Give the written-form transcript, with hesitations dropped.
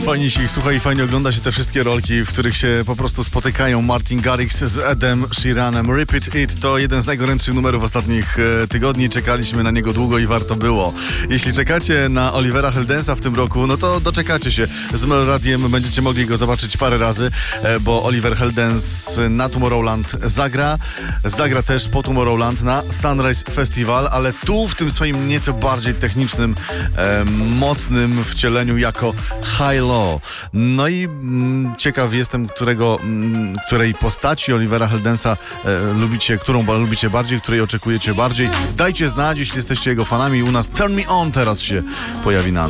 Fajnie się ich słucha i fajnie ogląda się te wszystkie rolki, w których się po prostu spotykają Martin Garrix z Edem Sheeranem. Repeat It to jeden z najgorętszych numerów ostatnich tygodni. Czekaliśmy na niego długo i warto było. Jeśli czekacie na Olivera Heldensa w tym roku, no to doczekacie się. Z Meloradiem będziecie mogli go zobaczyć parę razy, bo Oliver Heldens na Tomorrowland zagra też po Tomorrowland na Sunrise Festival, ale tu w tym swoim nieco bardziej technicznym, mocnym wcieleniu jako High Low. No i ciekaw jestem, której postaci Olivera Heldensa lubicie, którą lubicie bardziej, której oczekujecie bardziej. Dajcie znać, jeśli jesteście jego fanami. U nas Turn Me On teraz się pojawi na